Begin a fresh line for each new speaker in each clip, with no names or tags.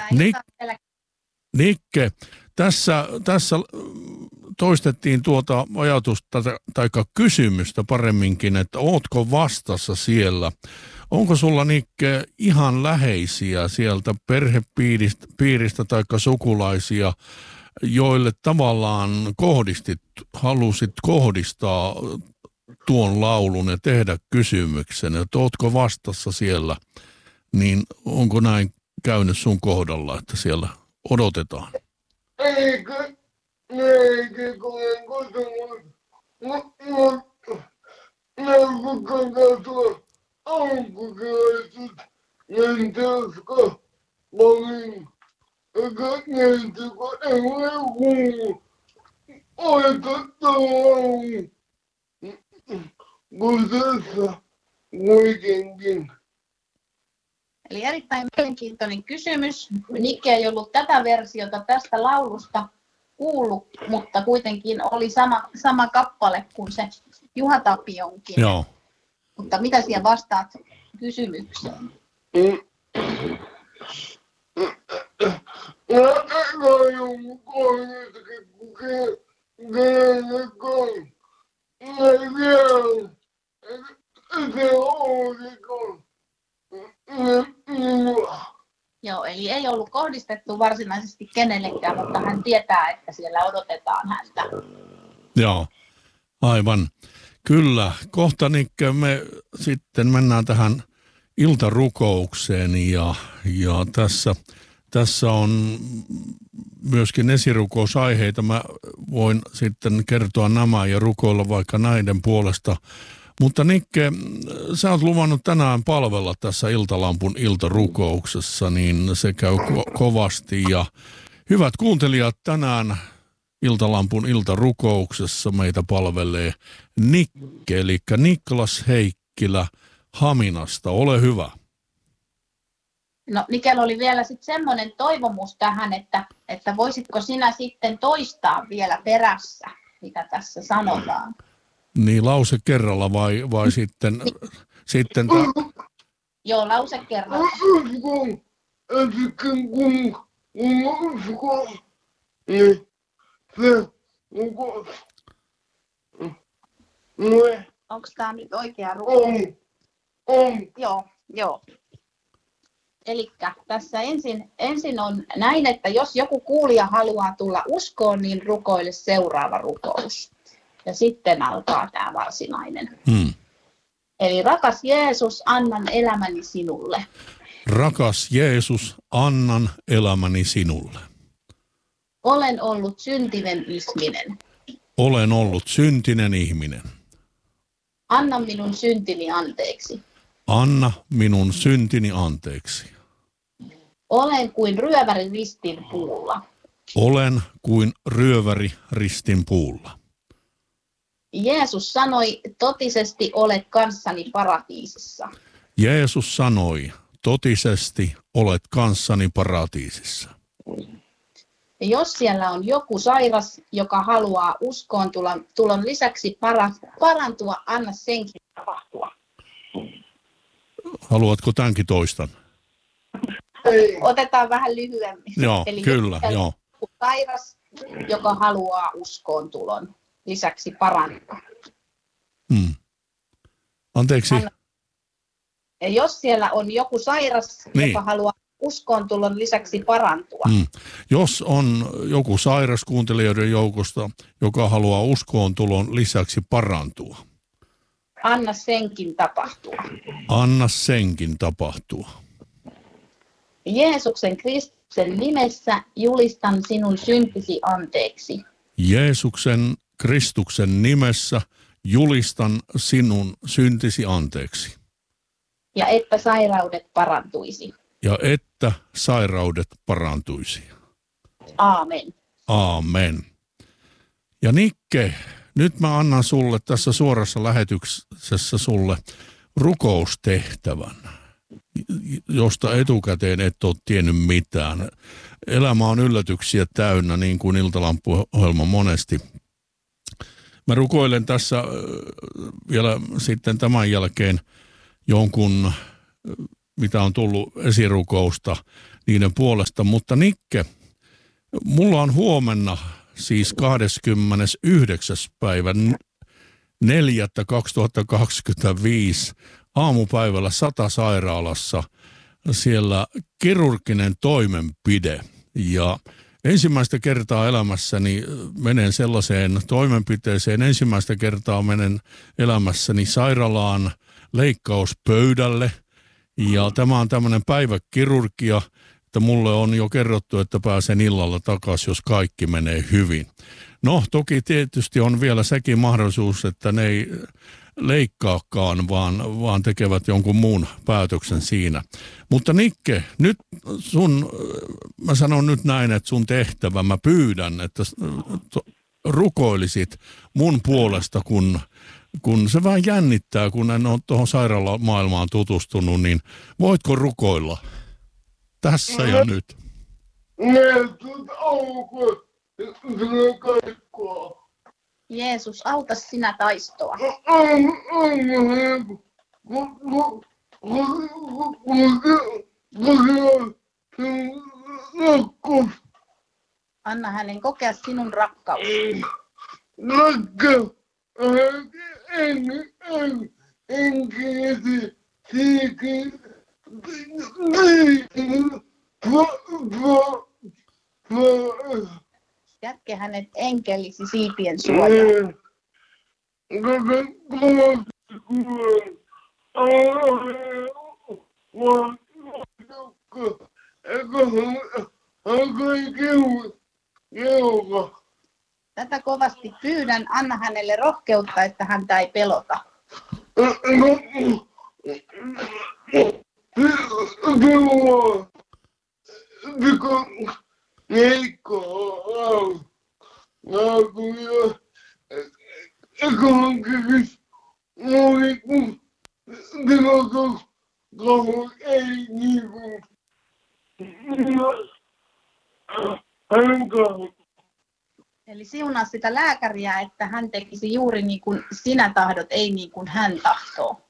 Nikke, tässä toistettiin tuota ajatusta tai kysymystä paremminkin, että ootko vastassa siellä? Onko sulla, Nikke, ihan läheisiä sieltä perhepiiristä tai sukulaisia, joille tavallaan halusit kohdistaa tuon laulun ja tehdä kysymyksen, että ootko vastassa siellä, niin onko näin käynyt sun kohdalla, että siellä odotetaan?
Eikö olen kotona, mutta tuo alkukeväiset lentäyskö olin, eikä lentäkö ei ole kuullut oitettavaa, kun tässä kuitenkin.
Eli erittäin mielenkiintoinen kysymys. Nikke ei ollut tätä versiota tästä laulusta kuullut, mutta kuitenkin oli sama kappale kuin se Juha Tapionkin.
Joo.
Mutta mitä siellä vastaat kysymykseen? Joo, eli ei ollut kohdistettu varsinaisesti kenellekään, mutta hän tietää, että siellä odotetaan häntä.
Joo, aivan. Kyllä, kohta Nikke, me sitten mennään tähän iltarukoukseen ja tässä on myöskin esirukousaiheita. Mä voin sitten kertoa nämä ja rukoilla vaikka näiden puolesta. Mutta Nikke, sä oot luvannut tänään palvella tässä Iltalampun iltarukouksessa, niin se käy kovasti. Ja hyvät kuuntelijat, tänään Iltalampun iltarukouksessa meitä palvelee Nikke, eli Niklas Heikkilä Haminasta. Ole hyvä.
No Nikellä oli vielä sitten semmoinen toivomus tähän, että voisitko sinä sitten toistaa vielä perässä, mitä tässä sanotaan.
Niin, lause kerralla vai sitten
Joo, lause kerralla. Onko tämä nyt oikea rukous? Joo. Elikkä tässä ensin on näin, että jos joku kuulija haluaa tulla uskoon, niin rukoile seuraava rukous. Ja sitten alkaa tämä varsinainen. Eli rakas Jeesus, annan elämäni sinulle.
Rakas Jeesus, annan elämäni sinulle.
Olen ollut syntinen ihminen.
Olen ollut syntinen ihminen.
Anna minun syntini anteeksi.
Anna minun syntini anteeksi.
Olen kuin ryöväri ristin puulla.
Olen kuin ryöväri ristin puulla.
Jeesus sanoi, totisesti olet kanssani paratiisissa.
Jeesus sanoi, totisesti olet kanssani paratiisissa.
Ja jos siellä on joku sairas, joka haluaa uskoon tulon lisäksi parantua, anna senkin tapahtua.
Haluatko tämänkin toistan?
Otetaan vähän lyhyemmin.
Joo,
eli
kyllä, joo.
Sairas, joka haluaa uskoon tulon lisäksi parantua.
Anteeksi.
Ja jos siellä on joku sairas, joka haluaa uskoon tulon lisäksi parantua.
Jos on joku sairas kuuntelijoiden joukosta, joka haluaa uskoon tulon lisäksi parantua.
Anna senkin tapahtua.
Anna senkin tapahtua.
Jeesuksen Kristuksen nimessä julistan sinun syntisi anteeksi.
Jeesuksen Kristuksen nimessä julistan sinun syntisi anteeksi.
Ja että sairaudet parantuisi.
Ja että sairaudet parantuisi.
Aamen.
Aamen. Ja Nikke, nyt mä annan sulle tässä suorassa lähetyksessä sulle rukoustehtävän, josta etukäteen et ole tiennyt mitään. Elämä on yllätyksiä täynnä, niin kuin Iltalampu-ohjelma monesti. Mä rukoilen tässä vielä sitten tämän jälkeen jonkun, mitä on tullut esirukousta, niiden puolesta. Mutta Nikke, mulla on huomenna siis 29. päivä 4.2025 aamupäivällä 100 sairaalassa siellä kirurginen toimenpide. Ja ensimmäistä kertaa elämässäni menen sellaiseen toimenpiteeseen. Ensimmäistä kertaa menen elämässäni sairaalaan leikkauspöydälle. Ja tämä on tämmöinen päiväkirurgia, että mulle on jo kerrottu, että pääsen illalla takaisin, jos kaikki menee hyvin. No, toki tietysti on vielä sekin mahdollisuus, että ne ei leikkaakaan, vaan tekevät jonkun muun päätöksen siinä. Mutta Nikke, nyt mä sanon nyt näin, että sun tehtävä, mä pyydän, että rukoilisit mun puolesta, kun se vähän jännittää, kun en ole tuohon sairaalamaailmaan tutustunut, niin voitko rukoilla tässä ja nyt?
Jeesus, auta sinä taistoa. Anna hänen kokea sinun rakkaus. Kätke hänet enkelisi siipien suojaan. Tätä kovasti pyydän, anna hänelle rohkeutta, että häntä ei pelota. Eli siunaa sitä lääkäriä, että hän tekisi juuri niin kuin sinä tahdot, ei niin kuin hän tahtoo.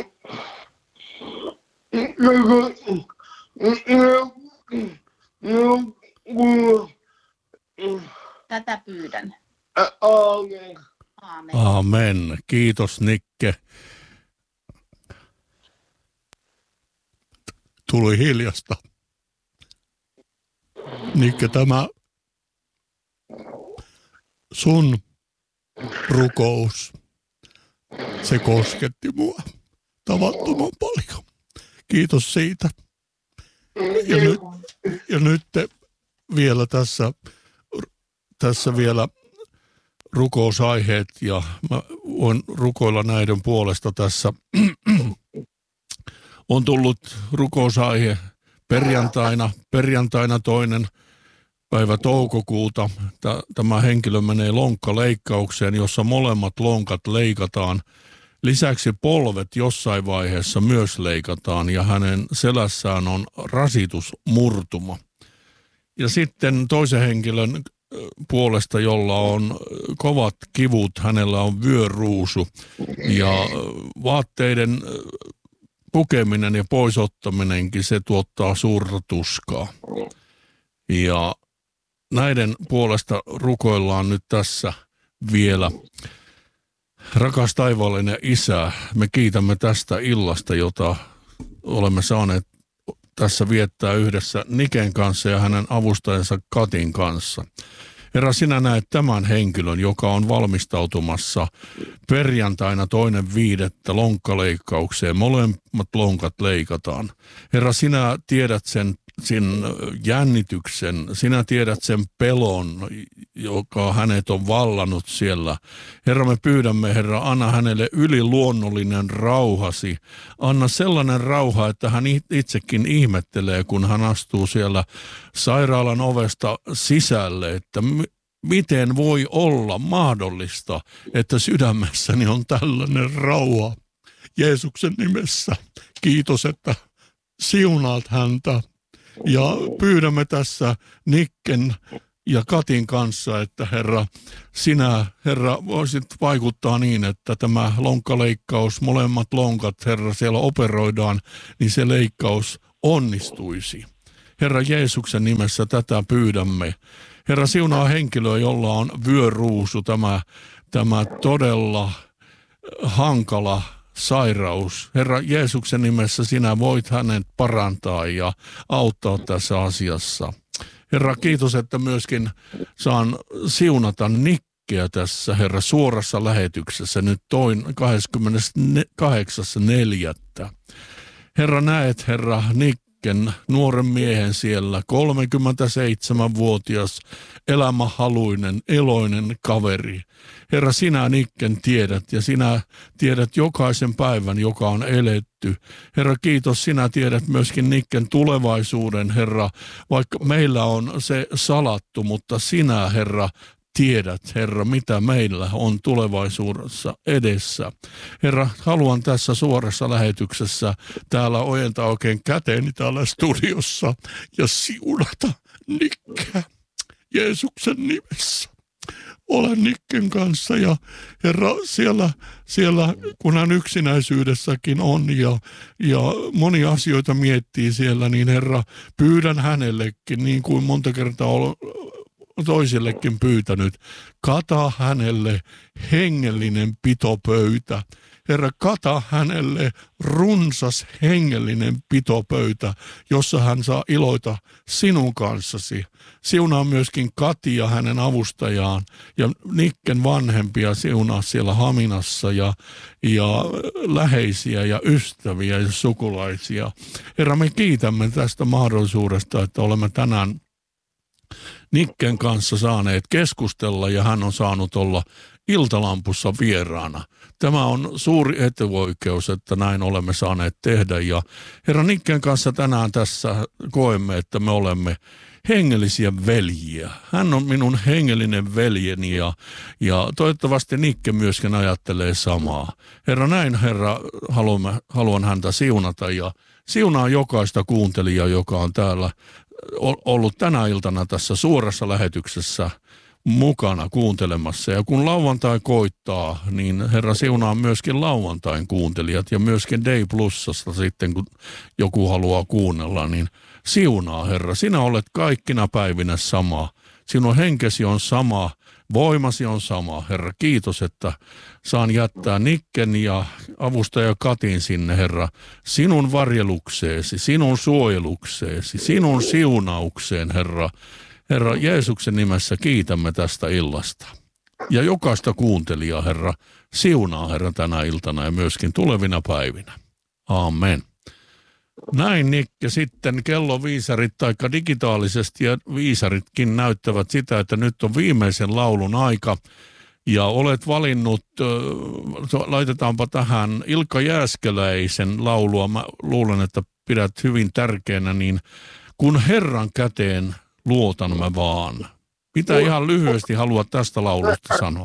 Tätä pyydän.
Aamen.
Aamen.
Amen. Kiitos Nikke. Tuli hiljasta. Nikke, tämä sun rukous, se kosketti mua tavattoman paljon. Kiitos siitä. Ja nyt vielä tässä vielä rukousaiheet ja mä voin rukoilla näiden puolesta tässä. On tullut rukousaihe perjantaina 2. päivä toukokuuta. Tämä henkilö menee lonkkaleikkaukseen, jossa molemmat lonkat leikataan. Lisäksi polvet jossain vaiheessa myös leikataan ja hänen selässään on rasitusmurtuma. Ja sitten toisen henkilön puolesta, jolla on kovat kivut, hänellä on vyöruusu ja vaatteiden pukeminen ja poisottaminenkin, se tuottaa suurta tuskaa. Ja näiden puolesta rukoillaan nyt tässä vielä. Rakas taivaallinen Isä, me kiitämme tästä illasta, jota olemme saaneet tässä viettää yhdessä Niken kanssa ja hänen avustajansa Katin kanssa. Herra, sinä näet tämän henkilön, joka on valmistautumassa perjantaina 2.5. lonkkaleikkaukseen. Molemmat lonkat leikataan. Herra, sinä tiedät sen jännityksen, sinä tiedät sen pelon, joka hänet on vallannut siellä. Herra, me pyydämme, Herra, anna hänelle yliluonnollinen rauhasi. Anna sellainen rauha, että hän itsekin ihmettelee, kun hän astuu siellä sairaalan ovesta sisälle, että miten voi olla mahdollista, että sydämessäni on tällainen rauha. Jeesuksen nimessä kiitos, että siunaat häntä. Ja pyydämme tässä Nikken ja Katin kanssa, että Herra, sinä, Herra, voisit vaikuttaa niin, että tämä lonkkaleikkaus, molemmat lonkat, Herra, siellä operoidaan, niin se leikkaus onnistuisi. Herra Jeesuksen nimessä tätä pyydämme. Herra, siunaa henkilöä, jolla on vyöruusu, tämä todella hankala sairaus. Herra Jeesuksen nimessä sinä voit hänet parantaa ja auttaa tässä asiassa. Herra, kiitos, että myöskin saan siunata Nikkeä tässä, Herra, suorassa lähetyksessä nyt 28.4. Herra, näet, Herra, Nikken, nuoren miehen siellä, 37-vuotias, elämähaluinen, eloinen kaveri. Herra, sinä Nikken tiedät ja sinä tiedät jokaisen päivän, joka on eletty. Herra, kiitos, sinä tiedät myöskin Nikken tulevaisuuden, Herra, vaikka meillä on se salattu, mutta sinä, Herra, tiedät, Herra, mitä meillä on tulevaisuudessa edessä. Herra, haluan tässä suorassa lähetyksessä täällä ojentaa oikein käteeni täällä studiossa ja siunata Nikkeä Jeesuksen nimessä. Olen Nikken kanssa ja Herra, siellä kun hän yksinäisyydessäkin on ja moni asioita miettii siellä, niin Herra, pyydän hänellekin, niin kuin monta kertaa toisillekin pyytänyt, kata hänelle hengellinen pitopöytä. Herra, kata hänelle runsas hengellinen pitopöytä, jossa hän saa iloita sinun kanssasi. Siunaa myöskin Katia, hänen avustajaan, ja Nikken vanhempia siunaa siellä Haminassa ja läheisiä ja ystäviä ja sukulaisia. Herra, me kiitämme tästä mahdollisuudesta, että olemme tänään Nikken kanssa saaneet keskustella ja hän on saanut olla Iltalampussa vieraana. Tämä on suuri etuoikeus, että näin olemme saaneet tehdä ja Herra, Nikken kanssa tänään tässä koemme, että me olemme hengellisiä veljiä. Hän on minun hengellinen veljeni ja toivottavasti Nikke myöskin ajattelee samaa. Herra, näin Herra, haluan häntä siunata ja siunaa jokaista kuuntelijaa, joka on täällä ollut tänä iltana tässä suorassa lähetyksessä mukana kuuntelemassa. Ja kun lauantai koittaa, niin Herra, siunaa myöskin lauantain kuuntelijat ja myöskin Day Plusasta sitten, kun joku haluaa kuunnella, niin siunaa Herra. Sinä olet kaikkina päivinä sama. Sinun henkesi on sama, voimasi on sama. Herra, kiitos, että saan jättää Nikken ja avustaja Katin sinne, Herra, sinun varjelukseesi, sinun suojelukseesi, sinun siunaukseen, Herra. Herra, Jeesuksen nimessä kiitämme tästä illasta. Ja jokaista kuuntelijaa, Herra, siunaa, Herra, tänä iltana ja myöskin tulevina päivinä. Amen. Näin, Nikke, sitten kelloviisarit taikka digitaalisesti ja viisaritkin näyttävät sitä, että nyt on viimeisen laulun aika. Ja olet valinnut, laitetaanpa tähän Ilkka Jääskeläisen laulua, mä luulen, että pidät hyvin tärkeänä, niin kun Herran käteen luotan mä vaan. Mitä ihan lyhyesti haluat tästä laulusta sanoa?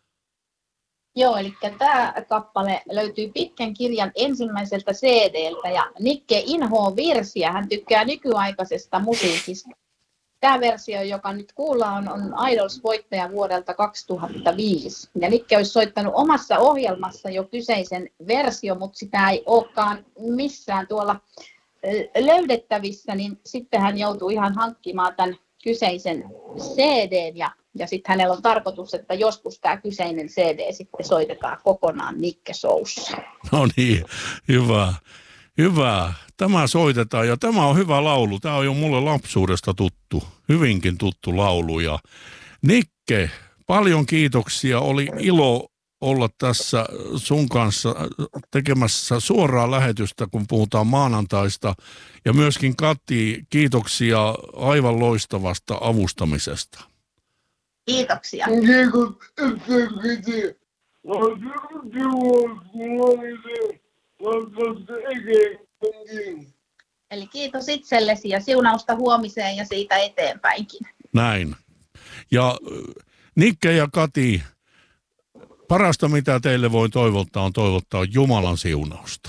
Joo, eli tämä kappale löytyy pitkän kirjan ensimmäiseltä CD:ltä ja Nikke inhoaa virsiä, hän tykkää nykyaikaisesta musiikista. Tämä versio, joka nyt kuullaan, on Idols-voittaja vuodelta 2005. Ja Nikke olisi soittanut omassa ohjelmassa jo kyseisen versio, mutta sitä ei olekaan missään tuolla löydettävissä, niin sitten hän joutuu ihan hankkimaan tämän kyseisen CD:n ja sitten hänellä on tarkoitus, että joskus tämä kyseinen CD sitten soitetaan kokonaan Nikke Showssa.
No niin, hyvä. Hyvä. Tämä soitetaan ja tämä on hyvä laulu. Tämä on jo mulle lapsuudesta tuttu, hyvinkin tuttu laulu. Ja Nikke, paljon kiitoksia. Oli ilo olla tässä sun kanssa tekemässä suoraa lähetystä, kun puhutaan maanantaista. Ja myöskin Kati, kiitoksia aivan loistavasta avustamisesta.
Kiitoksia.
Kiitos, että piti.
Eli kiitos itsellesi ja siunausta huomiseen ja siitä eteenpäinkin.
Näin. Ja Nikke ja Kati, parasta mitä teille voi toivottaa on toivottaa Jumalan siunausta.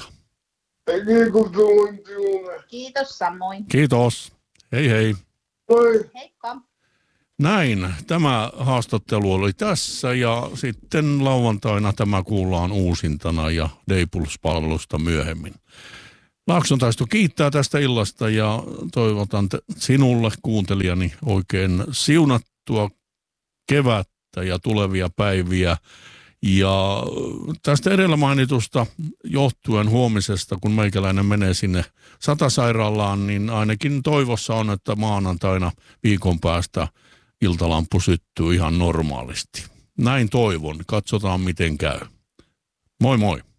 Kiitos samoin.
Kiitos. Hei hei.
Heippa.
Näin, tämä haastattelu oli tässä ja sitten lauantaina tämä kuullaan uusintana ja Day Plus-palvelusta myöhemmin. Laakson Taisto kiittää tästä illasta ja toivotan sinulle kuuntelijani oikein siunattua kevättä ja tulevia päiviä. Ja tästä edellä mainitusta johtuen huomisesta, kun meikäläinen menee sinne Satasairaalaan, niin ainakin toivossa on, että maanantaina viikon päästä iltalampu syttyy ihan normaalisti. Näin toivon. Katsotaan miten käy. Moi moi.